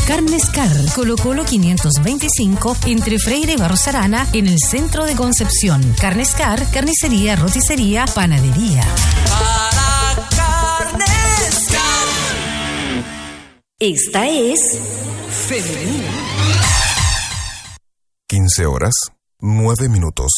Carnescar, Colo-Colo 525, entre Freire y Barros Arana, en el centro de Concepción. Carnescar, carnicería, roticería, panadería. Para Carnescar. Esta es Femenina. 15 horas, 9 minutos.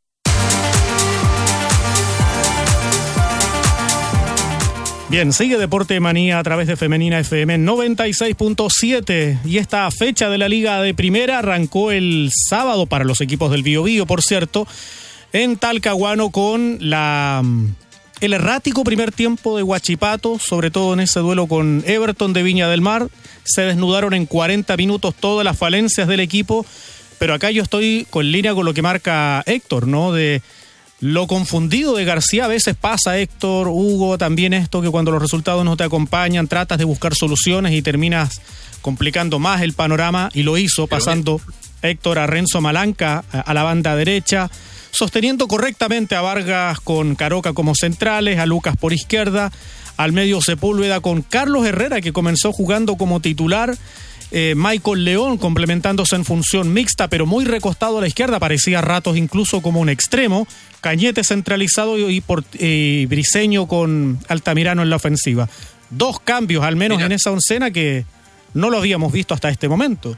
Bien, sigue Deporte Manía a través de Femenina FM 96.7 y esta fecha de la Liga de Primera arrancó el sábado para los equipos del Biobío, por cierto, en Talcahuano con el errático primer tiempo de Huachipato, sobre todo en ese duelo con Everton de Viña del Mar. Se desnudaron en 40 minutos todas las falencias del equipo, pero acá yo estoy con línea con lo que marca Héctor, ¿no? De lo confundido de García a veces pasa, Héctor, Hugo, también esto que cuando los resultados no te acompañan tratas de buscar soluciones y terminas complicando más el panorama, y lo hizo pasando Héctor a Renzo Malanca a la banda derecha, sosteniendo correctamente a Vargas con Caroca como centrales, a Lucas por izquierda, al medio Sepúlveda con Carlos Herrera, que comenzó jugando como titular, Michael León complementándose en función mixta, pero muy recostado a la izquierda, parecía a ratos incluso como un extremo, Cañete centralizado y Briseño con Altamirano en la ofensiva. Dos cambios al menos en esa oncena que no lo habíamos visto hasta este momento.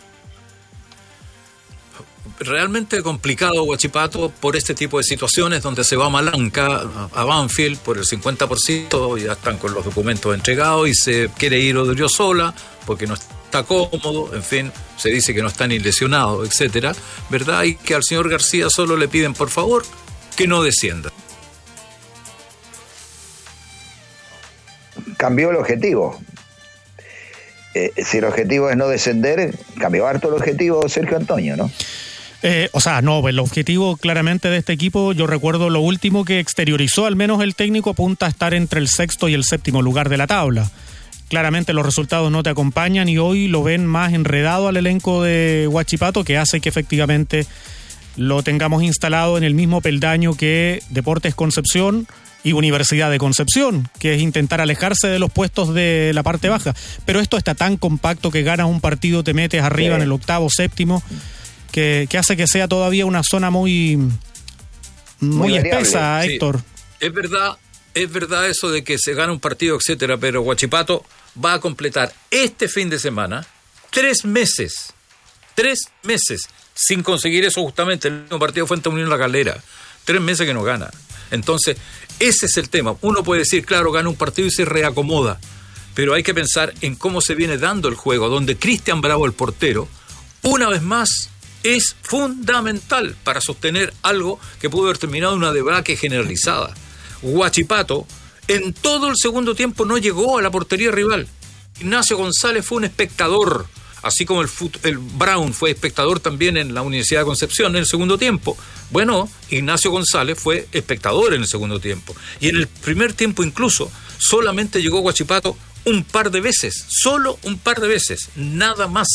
Realmente complicado Huachipato por este tipo de situaciones donde se va Malanca a Banfield por el 50%, ya están con los documentos entregados y se quiere ir Odriozola porque no está cómodo, en fin, se dice que no está ni lesionado, etcétera, ¿verdad? Y que al señor García solo le piden por favor que no descienda. Cambió el objetivo. Si el objetivo es no descender, cambió harto el objetivo Sergio Antonio, ¿no? El objetivo claramente de este equipo, yo recuerdo lo último que exteriorizó, al menos el técnico, apunta a estar entre el sexto y el séptimo lugar de la tabla. Claramente los resultados no te acompañan y hoy lo ven más enredado al elenco de Huachipato, que hace que efectivamente lo tengamos instalado en el mismo peldaño que Deportes Concepción y Universidad de Concepción, que es intentar alejarse de los puestos de la parte baja. Pero esto está tan compacto que ganas un partido, te metes arriba en el octavo, séptimo, que hace que sea todavía una zona muy espesa, Héctor. Es verdad eso de que se gana un partido, etcétera, pero Huachipato va a completar este fin de semana 3 meses sin conseguir eso, justamente el último partido fue ante Unión La Calera, 3 meses que no gana. Entonces ese es el tema. Uno puede decir, claro, gana un partido y se reacomoda, pero hay que pensar en cómo se viene dando el juego, donde Cristian Bravo, el portero, una vez más es fundamental para sostener algo que pudo haber terminado en una debacle generalizada. Huachipato en todo el segundo tiempo no llegó a la portería rival. Ignacio González fue un espectador, así como el Brown fue espectador también en la Universidad de Concepción en el segundo tiempo. Bueno, Ignacio González fue espectador en el segundo tiempo. Y en el primer tiempo incluso solamente llegó Huachipato un par de veces, solo un par de veces, nada más.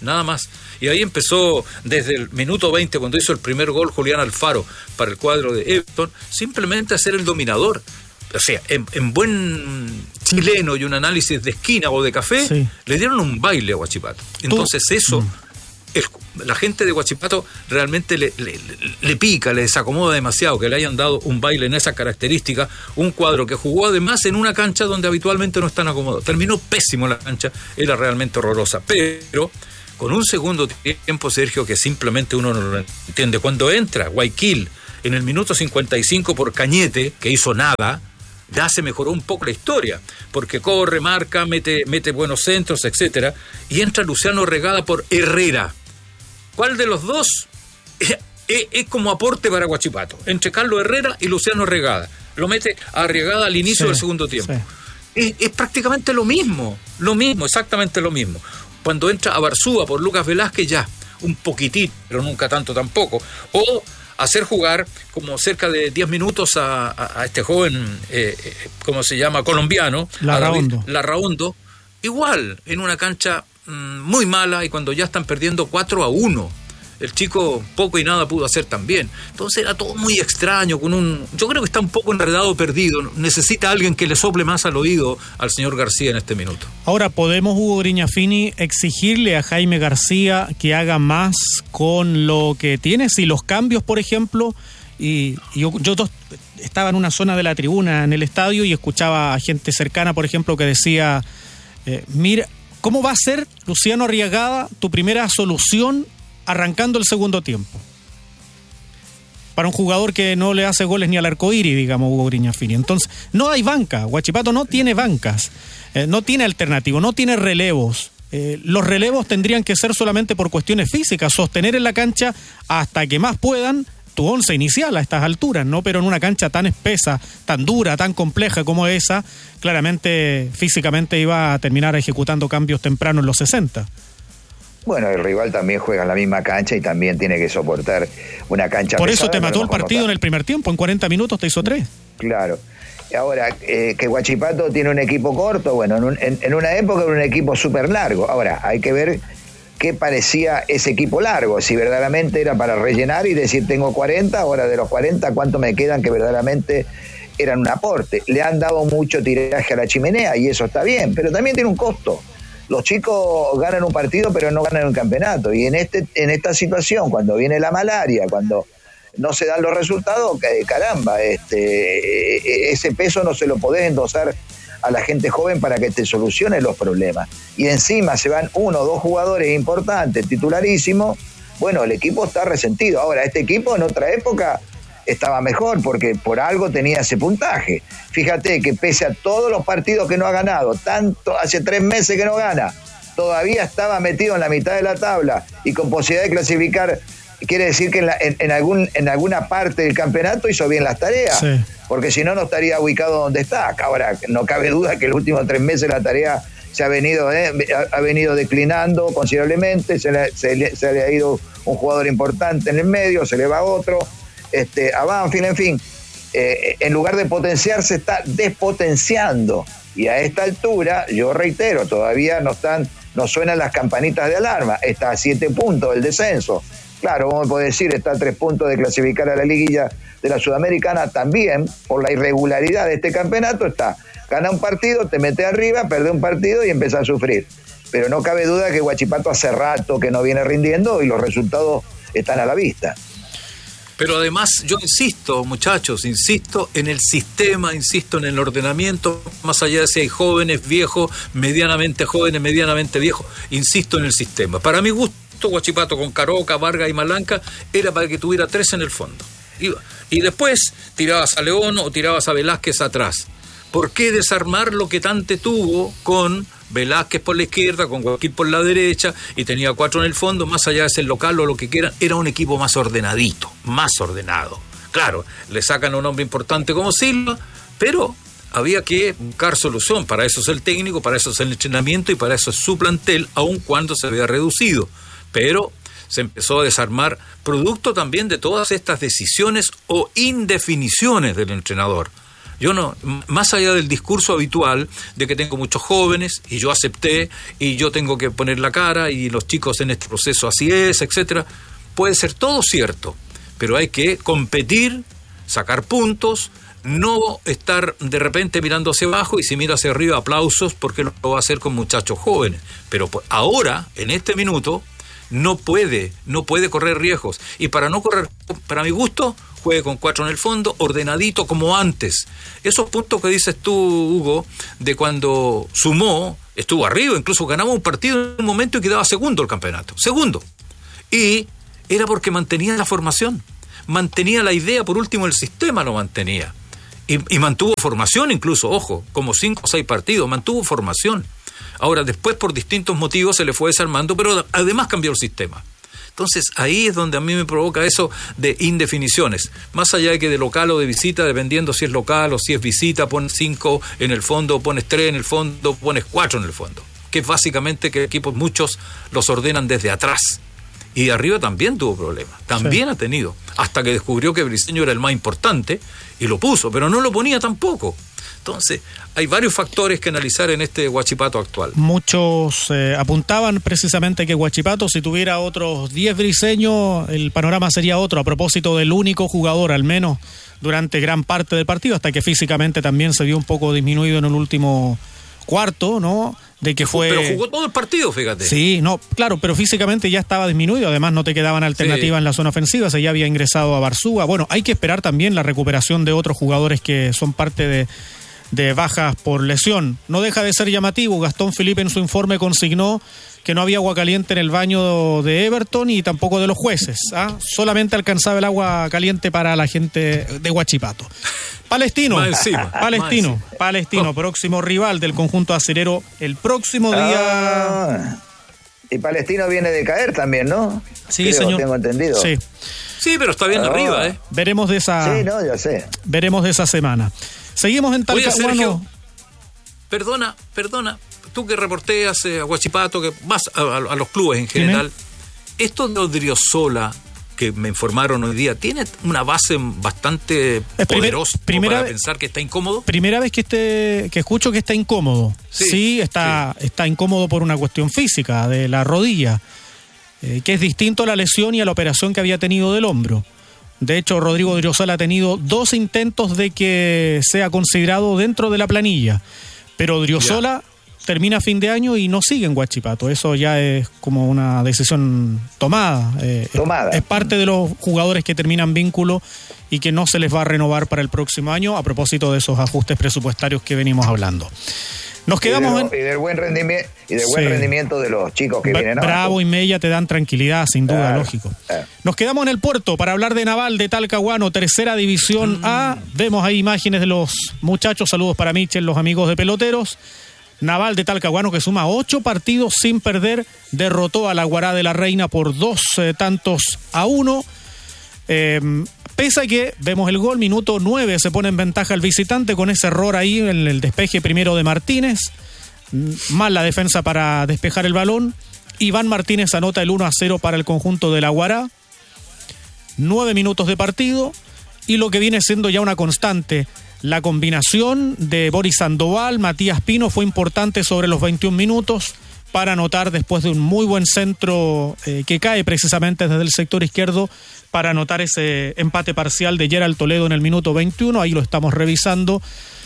Y ahí empezó desde el minuto 20, cuando hizo el primer gol Julián Alfaro para el cuadro de Everton, simplemente a ser el dominador. O sea, en buen chileno y un análisis de esquina o de café, le dieron un baile a Huachipato. Entonces eso, la gente de Huachipato realmente le pica, le desacomoda demasiado que le hayan dado un baile en esa característica, un cuadro que jugó además en una cancha donde habitualmente no están acomodados. Terminó pésimo la cancha, era realmente horrorosa, pero con un segundo tiempo, Sergio, que simplemente uno no lo entiende. Cuando entra Guayaquil en el minuto 55 por Cañete, que hizo nada, ya se mejoró un poco la historia, porque corre, marca, mete buenos centros, etcétera, y entra Luciano Regada por Herrera. ¿Cuál de los dos es como aporte para Huachipato? Entre Carlos Herrera y Luciano Regada. Lo mete a Regada al inicio del segundo tiempo. Es prácticamente lo mismo, exactamente lo mismo. Cuando entra a Barzúa por Lucas Velázquez, ya, un poquitito, pero nunca tanto tampoco. O hacer jugar como cerca de 10 minutos a este joven, ¿cómo se llama? Colombiano. Larraondo. Igual, en una cancha muy mala, y cuando ya están perdiendo 4-1. el chico poco y nada pudo hacer también. Entonces era todo muy extraño, yo creo que está un poco enredado, perdido. Necesita alguien que le sople más al oído al señor García en este minuto. Ahora, ¿podemos, Hugo Grignafini, exigirle a Jaime García que haga más con lo que tiene? Si los cambios, por ejemplo, y yo estaba en una zona de la tribuna en el estadio y escuchaba a gente cercana, por ejemplo, que decía, mira, ¿cómo va a ser, Luciano Arriagada, tu primera solución arrancando el segundo tiempo? Para un jugador que no le hace goles ni al arcoíris, digamos, Hugo Grignafini. Entonces, no hay banca. Huachipato no tiene bancas, no tiene alternativo, no tiene relevos. Los relevos tendrían que ser solamente por cuestiones físicas, sostener en la cancha hasta que más puedan tu once inicial a estas alturas, ¿no? Pero en una cancha tan espesa, tan dura, tan compleja como esa, claramente físicamente iba a terminar ejecutando cambios temprano en los 60. Bueno, el rival también juega en la misma cancha y también tiene que soportar una cancha Por pesada. eso te mató el partido en el primer tiempo, en 40 minutos te hizo 3. Claro. Ahora, que Huachipato tiene un equipo corto, bueno, en una época era un equipo súper largo. Ahora, hay que ver qué parecía ese equipo largo, si verdaderamente era para rellenar y decir tengo 40, ahora de los 40, ¿cuánto me quedan que verdaderamente eran un aporte? Le han dado mucho tiraje a la chimenea y eso está bien, pero también tiene un costo. Los chicos ganan un partido pero no ganan un campeonato, y en esta situación, cuando viene la malaria, cuando no se dan los resultados, caramba, ese peso no se lo podés endosar a la gente joven para que te solucione los problemas. Y encima se van 1 o 2 jugadores importantes, titularísimos. Bueno, el equipo está resentido. Ahora, este equipo en otra época estaba mejor porque por algo tenía ese puntaje. Fíjate que pese a todos los partidos que no ha ganado, tanto hace 3 meses que no gana, todavía estaba metido en la mitad de la tabla y con posibilidad de clasificar. Quiere decir que en alguna parte del campeonato hizo bien las tareas, sí, porque si no, no estaría ubicado donde está. Ahora, no cabe duda que los últimos 3 meses la tarea ha venido declinando considerablemente, se le ha ido un jugador importante en el medio, se le va otro, a Banfield, en fin, en lugar de potenciarse está despotenciando, y a esta altura, yo reitero, todavía no suenan las campanitas de alarma, está a 7 puntos del descenso. Claro, vos me podés decir, está a 3 puntos de clasificar a la liguilla de la Sudamericana. También, por la irregularidad de este campeonato, gana un partido, te mete arriba, perde un partido y empieza a sufrir. Pero no cabe duda que Huachipato hace rato que no viene rindiendo y los resultados están a la vista. Pero además, yo insisto, muchachos, insisto en el sistema, insisto en el ordenamiento, más allá de si hay jóvenes, viejos, medianamente jóvenes, medianamente viejos, insisto en el sistema. Para mi gusto, Huachipato con Caroca, Vargas y Malanca era para que tuviera 3 en el fondo. Y después tirabas a León o tirabas a Velázquez atrás. ¿Por qué desarmar lo que Tante tuvo con Velázquez por la izquierda, con Joaquín por la derecha, y tenía 4 en el fondo, más allá de ser local o lo que quieran? Era un equipo más ordenadito, más ordenado. Claro, le sacan a un hombre importante como Silva, pero había que buscar solución. Para eso es el técnico, para eso es el entrenamiento y para eso es su plantel, aun cuando se había reducido. Pero se empezó a desarmar producto también de todas estas decisiones o indefiniciones del entrenador. Yo no, más allá del discurso habitual de que tengo muchos jóvenes y yo acepté y yo tengo que poner la cara y los chicos en este proceso así es, etcétera, puede ser todo cierto, pero hay que competir, sacar puntos, no estar de repente mirando hacia abajo y si mira hacia arriba aplausos porque lo va a hacer con muchachos jóvenes. Pero ahora, en este minuto, no puede correr riesgos. Y para no correr, para mi gusto, juegue con 4 en el fondo, ordenadito como antes. Esos puntos que dices tú, Hugo, de cuando sumó, estuvo arriba, incluso ganaba un partido en un momento y quedaba segundo el campeonato. Segundo. Y era porque mantenía la formación, mantenía la idea, por último el sistema lo mantenía. Y mantuvo formación incluso, ojo, como 5 o 6 partidos, mantuvo formación. Ahora, después por distintos motivos se le fue desarmando, pero además cambió el sistema. Entonces, ahí es donde a mí me provoca eso de indefiniciones. Más allá de que de local o de visita, dependiendo si es local o si es visita, pones 5 en el fondo, pones 3 en el fondo, pones 4 en el fondo. Que es básicamente que equipos muchos los ordenan desde atrás. Y de arriba también tuvo problemas, también ha tenido, hasta que descubrió que Briceño era el más importante y lo puso, pero no lo ponía tampoco. Entonces, hay varios factores que analizar en este Huachipato actual. Muchos apuntaban precisamente que Huachipato, si tuviera otros 10 briseños, el panorama sería otro, a propósito del único jugador, al menos durante gran parte del partido, hasta que físicamente también se vio un poco disminuido en el último cuarto, ¿no? De que fue... Pero jugó todo el partido, fíjate. Sí, no, claro, pero físicamente ya estaba disminuido, además no te quedaban alternativas en la zona ofensiva, se ya había ingresado a Barzúa. Bueno, hay que esperar también la recuperación de otros jugadores que son parte de bajas por lesión. No deja de ser llamativo, Gastón Felipe en su informe consignó que no había agua caliente en el baño de Everton y tampoco de los jueces, ¿ah? Solamente alcanzaba el agua caliente para la gente de Huachipato. Palestino, próximo rival del conjunto acerero el próximo día. Y Palestino viene de caer también, ¿no? Sí, creo, señor. Tengo entendido. Sí, pero está bien arriba, ¿eh? Veremos de esa. Sí, no, yo sé. Veremos de esa semana. Seguimos en Talcahuano. Sergio, perdona. Tú que reporteas a Huachipato, que vas a los clubes en general, esto de Odriozola, que me informaron hoy día, tiene una base bastante poderosa para pensar que está incómodo. Primera vez que escucho que está incómodo. Sí, está incómodo por una cuestión física de la rodilla, que es distinto a la lesión y a la operación que había tenido del hombro. De hecho, Rodrigo Odriozola ha tenido 2 intentos de que sea considerado dentro de la planilla, pero Odriozola termina fin de año y no sigue en Huachipato. Eso ya es como una decisión tomada. Es parte de los jugadores que terminan vínculo y que no se les va a renovar para el próximo año, a propósito de esos ajustes presupuestarios que venimos hablando. Nos quedamos y del buen rendimiento buen rendimiento de los chicos que vienen. Bravo y Mella te dan tranquilidad, sin duda, lógico. Nos quedamos en el puerto para hablar de Naval de Talcahuano, tercera división A. Vemos ahí imágenes de los muchachos. Saludos para Michel, los amigos de Peloteros. Naval de Talcahuano, que suma 8 partidos sin perder, derrotó a la Guará de la Reina por 2-1. Pese a que vemos el gol, minuto 9, se pone en ventaja el visitante con ese error ahí en el despeje primero de Martínez. Mal la defensa para despejar el balón. Iván Martínez anota el 1-0 para el conjunto de la Guará. 9 minutos de partido y lo que viene siendo ya una constante. La combinación de Boris Sandoval, Matías Pino fue importante sobre los 21 minutos para anotar después de un muy buen centro que cae precisamente desde el sector izquierdo para anotar ese empate parcial de Gerald Toledo en el minuto 21. Ahí lo estamos revisando.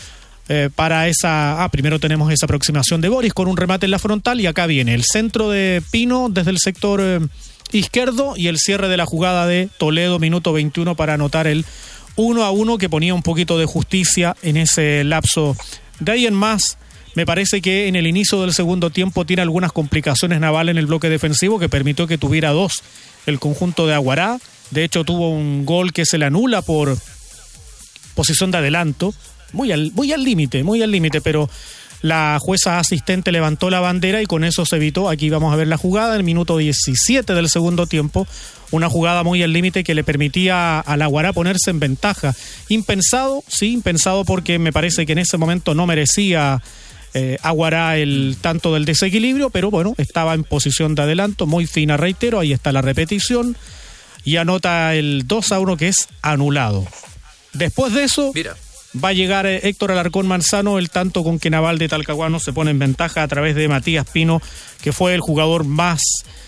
Primero tenemos esa aproximación de Boris con un remate en la frontal y acá viene el centro de Pino desde el sector izquierdo y el cierre de la jugada de Toledo, minuto 21, para anotar el 1-1 que ponía un poquito de justicia en ese lapso. De ahí en más, me parece que en el inicio del segundo tiempo tiene algunas complicaciones Naval en el bloque defensivo que permitió que tuviera 2 el conjunto de Aguará. De hecho, tuvo un gol que se le anula por posición de adelanto, muy al límite, pero la jueza asistente levantó la bandera y con eso se evitó. Aquí vamos a ver la jugada, en el minuto 17 del segundo tiempo, una jugada muy al límite que le permitía a la Guará ponerse en ventaja. Impensado porque me parece que en ese momento no merecía Aguará el tanto del desequilibrio, pero bueno, estaba en posición de adelanto, muy fina, reitero, ahí está la repetición, y anota el 2-1 que es anulado. Después de eso, va a llegar Héctor Alarcón Manzano, el tanto con que Naval de Talcahuano se pone en ventaja a través de Matías Pino, que fue el jugador más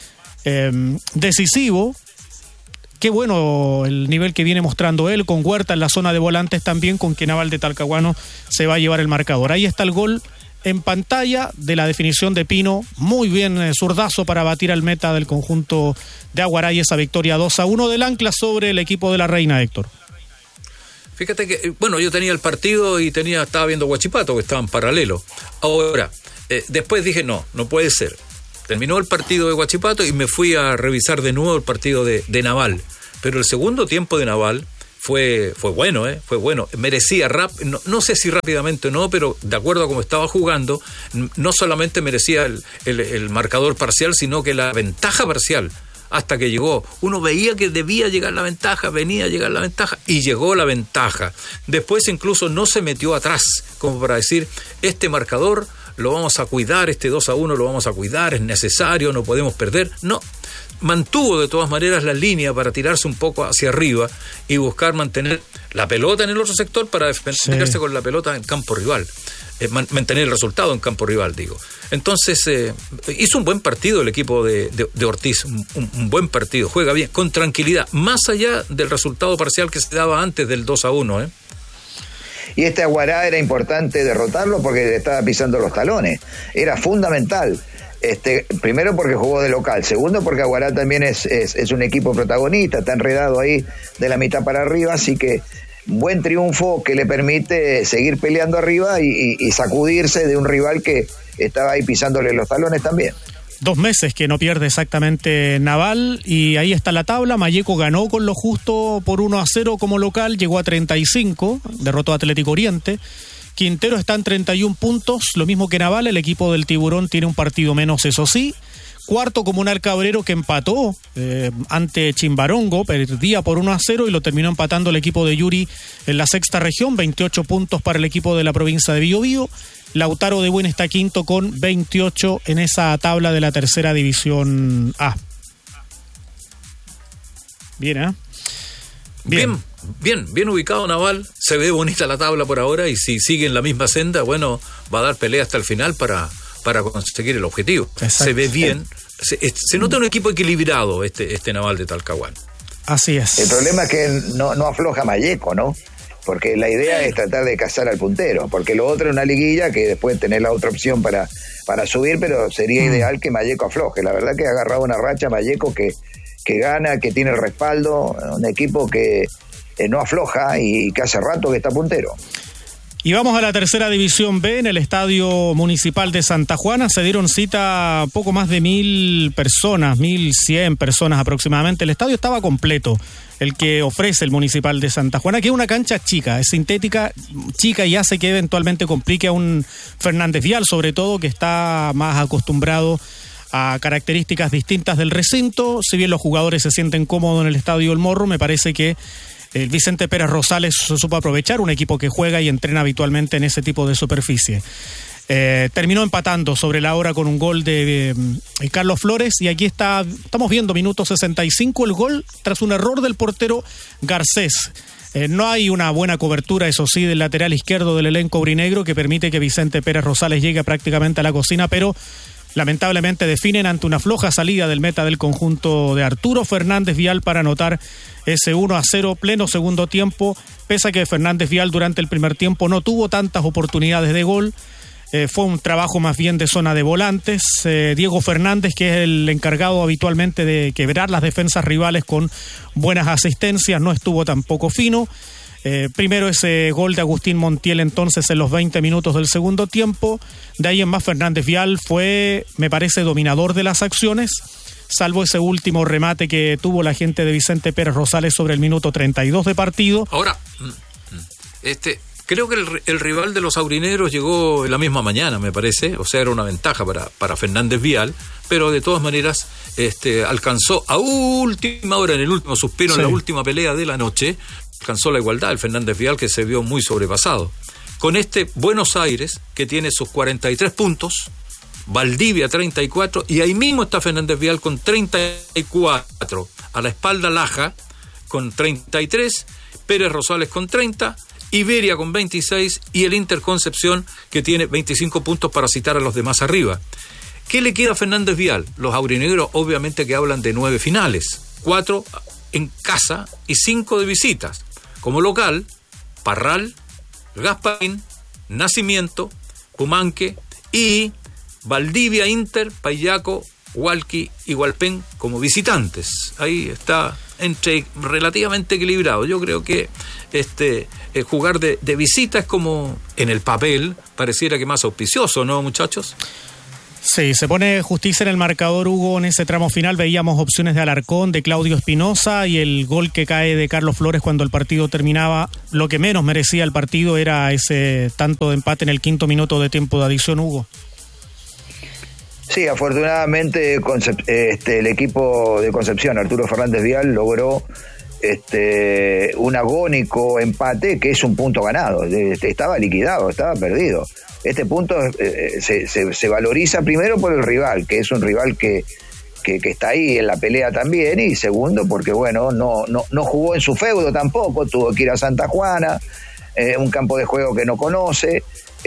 decisivo. Qué bueno el nivel que viene mostrando él, con Huerta en la zona de volantes también, con que Naval de Talcahuano se va a llevar el marcador. Ahí está el gol en pantalla de la definición de Pino, muy bien, zurdazo para batir al meta del conjunto de Aguará y esa victoria 2-1 del Ancla sobre el equipo de la Reina, Héctor. Fíjate que, yo tenía el partido y estaba viendo Huachipato, que estaban paralelos. Ahora, después dije, no puede ser. Terminó el partido de Huachipato y me fui a revisar de nuevo el partido de Naval. Pero el segundo tiempo de Naval fue bueno, fue bueno. Merecía no sé si rápidamente o no, pero de acuerdo a cómo estaba jugando, no solamente merecía el marcador parcial, sino que la ventaja parcial. Hasta que llegó, uno veía que debía llegar la ventaja, venía a llegar la ventaja y llegó la ventaja. Después incluso no se metió atrás, como para decir, este marcador lo vamos a cuidar, este 2-1 lo vamos a cuidar, es necesario, no podemos perder. No, mantuvo de todas maneras la línea para tirarse un poco hacia arriba y buscar mantener la pelota en el otro sector para defenderse con la pelota en campo rival. Mantener el resultado en campo rival, digo. Entonces, hizo un buen partido el equipo de Ortiz, un buen partido, juega bien, con tranquilidad, más allá del resultado parcial que se daba antes del 2-1, Y este Aguará era importante derrotarlo porque le estaba pisando los talones, era fundamental. Primero porque jugó de local, segundo porque Aguará también es un equipo protagonista, está enredado ahí de la mitad para arriba, así que buen triunfo que le permite seguir peleando arriba y sacudirse de un rival que estaba ahí pisándole los talones también. 2 meses que no pierde exactamente Naval, y ahí está la tabla. Malleco ganó con lo justo por 1-0 como local, llegó a 35, derrotó a Atlético Oriente. Quintero está en 31 puntos, lo mismo que Naval. El equipo del Tiburón tiene un partido menos, eso sí. Cuarto, Comunal Cabrero, que empató ante Chimbarongo, perdía por 1-0 y lo terminó empatando el equipo de Yuri en la sexta región. 28 puntos para el equipo de la provincia de Biobío. Lautaro de Buin está quinto con 28 en esa tabla de la tercera división A. Bien, ¿eh? Bien ubicado Naval. Se ve bonita la tabla por ahora, y si sigue en la misma senda, bueno, va a dar pelea hasta el final para conseguir el objetivo. Exacto. Se ve bien, se nota un equipo equilibrado este Naval de Talcahuano. Así es. El problema es que no afloja Malleco, ¿no? Porque la idea es tratar de cazar al puntero, porque lo otro es una liguilla que después tener la otra opción para subir, pero sería ideal que Malleco afloje. La verdad que ha agarrado una racha Malleco que gana, que tiene el respaldo, un equipo que no afloja y que hace rato que está puntero. Y vamos a la tercera división B. En el Estadio Municipal de Santa Juana se dieron cita poco más de 1.000 personas, 1.100 personas aproximadamente. El estadio estaba completo, el que ofrece el Municipal de Santa Juana, que es una cancha chica, es sintética, chica, y hace que eventualmente complique a un Fernández Vial, sobre todo, que está más acostumbrado a características distintas del recinto. Si bien los jugadores se sienten cómodos en el Estadio El Morro, me parece que el Vicente Pérez Rosales supo aprovechar un equipo que juega y entrena habitualmente en ese tipo de superficie. Terminó empatando sobre la hora con un gol de Carlos Flores, y aquí estamos viendo minuto 65, el gol tras un error del portero Garcés. No hay una buena cobertura, eso sí, del lateral izquierdo del elenco aurinegro, que permite que Vicente Pérez Rosales llegue prácticamente a la cocina, pero lamentablemente definen ante una floja salida del meta del conjunto de Arturo Fernández Vial para anotar ese 1-0 pleno segundo tiempo, pese a que Fernández Vial durante el primer tiempo no tuvo tantas oportunidades de gol. Fue un trabajo más bien de zona de volantes. Diego Fernández, que es el encargado habitualmente de quebrar las defensas rivales con buenas asistencias, no estuvo tampoco fino. Primero ese gol de Agustín Montiel entonces en los 20 minutos del segundo tiempo. De ahí en más Fernández Vial fue, me parece, dominador de las acciones, salvo ese último remate que tuvo la gente de Vicente Pérez Rosales sobre el minuto 32 de partido. Ahora, creo que el rival de los aurineros llegó en la misma mañana, me parece, o sea, era una ventaja para Fernández Vial, pero de todas maneras alcanzó a última hora, en el último suspiro, en la última pelea de la noche, alcanzó la igualdad el Fernández Vial, que se vio muy sobrepasado. Con Buenos Aires, que tiene sus 43 puntos, Valdivia 34, y ahí mismo está Fernández Vial con 34, a la espalda Laja con 33, Pérez Rosales con 30, Iberia con 26 y el Inter Concepción, que tiene 25 puntos, para citar a los demás arriba. ¿Qué le queda a Fernández Vial? Los aurinegros obviamente que hablan de 9 finales, 4 en casa y 5 de visitas. Como local, Parral, Gasparín, Nacimiento, Cumanque y Valdivia, Inter, Payaco, Hualqui y Hualpén como visitantes. Ahí está relativamente equilibrado. Yo creo que jugar de visita es como, en el papel, pareciera que más auspicioso, ¿no, muchachos? Sí, se pone justicia en el marcador, Hugo. En ese tramo final veíamos opciones de Alarcón, de Claudio Espinosa, y el gol que cae de Carlos Flores cuando el partido terminaba. Lo que menos merecía el partido era ese tanto de empate en el 5º minuto de tiempo de adición, Hugo. Sí, afortunadamente el equipo de Concepción, Arturo Fernández Vial, logró un agónico empate que es un punto ganado. Estaba liquidado, estaba perdido. Este punto se valoriza primero por el rival, que es un rival que está ahí en la pelea también, y segundo porque bueno, no jugó en su feudo tampoco, tuvo que ir a Santa Juana, un campo de juego que no conoce.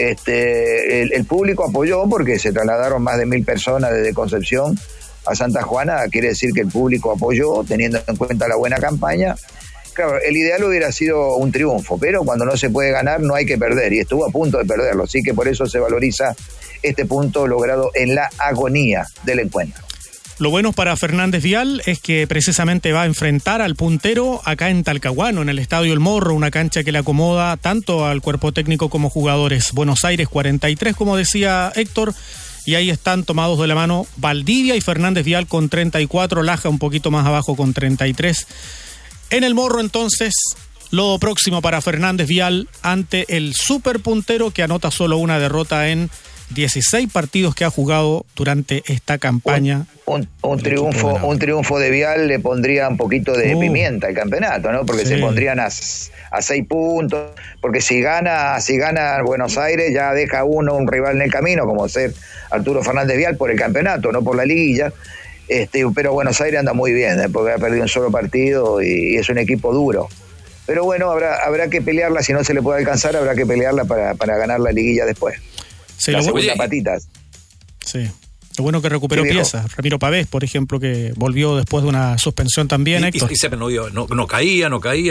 El público apoyó porque se trasladaron más de 1.000 personas desde Concepción a Santa Juana. Quiere decir que el público apoyó teniendo en cuenta la buena campaña. Claro, el ideal hubiera sido un triunfo, pero cuando no se puede ganar no hay que perder, y estuvo a punto de perderlo, así que por eso se valoriza este punto logrado en la agonía del encuentro. Lo bueno para Fernández Vial es que precisamente va a enfrentar al puntero acá en Talcahuano, en el Estadio El Morro, una cancha que le acomoda tanto al cuerpo técnico como jugadores. Buenos Aires 43, como decía Héctor, y ahí están tomados de la mano Valdivia y Fernández Vial con 34, Laja un poquito más abajo con 33. En El Morro, entonces, lo próximo para Fernández Vial ante el superpuntero que anota solo una derrota en 16 partidos que ha jugado durante esta campaña. Un triunfo de Vial le pondría un poquito de pimienta al campeonato, ¿no? Porque se pondrían a 6 puntos, porque si gana Buenos Aires ya deja un rival en el camino, como ser Arturo Fernández Vial por el campeonato, no por la liguilla. Pero Buenos Aires anda muy bien, porque ha perdido un solo partido y es un equipo duro. Pero bueno, habrá que pelearla, si no se le puede alcanzar, habrá que pelearla para ganar la liguilla después. Sí, la segunda patitas. Sí. Lo bueno que recuperó piezas. Ramiro Pavés, por ejemplo, que volvió después de una suspensión también, Héctor. Y no caía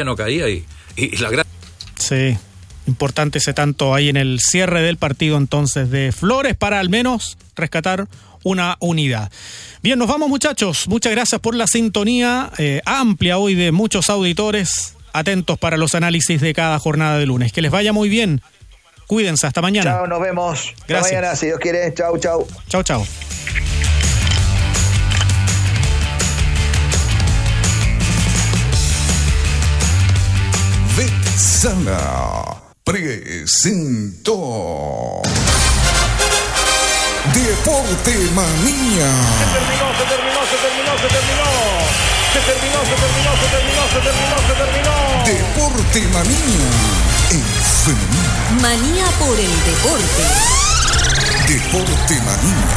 y la gran... Sí, importante ese tanto ahí en el cierre del partido entonces de Flores para al menos rescatar una unidad. Bien, nos vamos, muchachos. Muchas gracias por la sintonía amplia hoy de muchos auditores atentos para los análisis de cada jornada de lunes. Que les vaya muy bien. Cuídense, hasta mañana. Chao, nos vemos. Gracias. Hasta mañana, si Dios quiere. Chau. Chau. Vexana presentó Deporte Manía. Se terminó. Deporte Manía en femenino. Manía por el deporte. Deporte Manía.